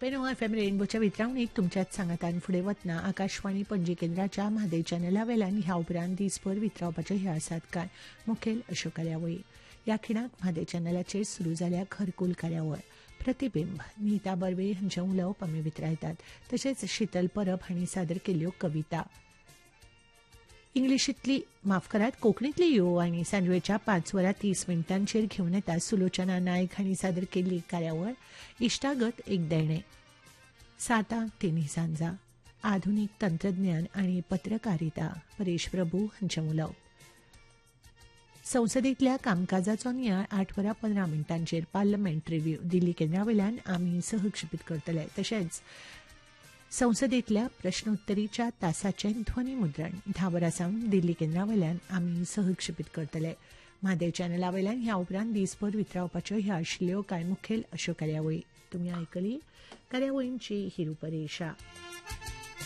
पेनो FM रेनबोच्या वितरावणीक तुमच्याच सांगातान फुडें वतना आकाशवाणी पणजी केंद्राच्या म्हादय चॅनला वेल्यान ह्या उपरांत दिसभर वितरावपाच्यो ह्या आसात कांय मुखेल अश्यो कार्यावळी. ह्या खिणाक म्हादय चॅनलाचेर सुरू जाल्या घरकुल कार्यावळ. प्रतिबिंब नीता बर्वे हांचें उलोवप आमी वितरायतात. तशेंच शीतल परब हांणी सादर केल्ल्यो कविता. इंग्लिशींतली माफ करात कोंकणींतली यो आनी सांजवेच्या 5:30 घेवन येता सुलोचना नायक हांणी सादर केल्ली कार्यावळ इश्टागत एक देणे. 7 तिनी सांजा आधुनीक तंत्रज्ञान आनी पत्रकारिता परेश प्रभू हांचें उलोवप. संसदेंतल्या कामकाजाचो नियाळ 8:15 पार्लमेंट रिव्ह्यू दिल्ली केंद्रावेल्यान आमी सहक्षेपीत करतले. तशेंच संसदेंतल्या प्रश्नोत्तरीच्या तासाचें ध्वनिमुद्रण 10 सावन दिल्ली केंद्रावेल्यान आमी सहक्षेपीत करतले. म्हादय चॅनलावेल्यान ह्या उपरांत दिसभर वितरावपाच्यो ह्या आशिल्ल्यो कांय मुखेल अश्यो कार्यावळी. तुमी आयकली कार्यावळींची ही रूपरेषा.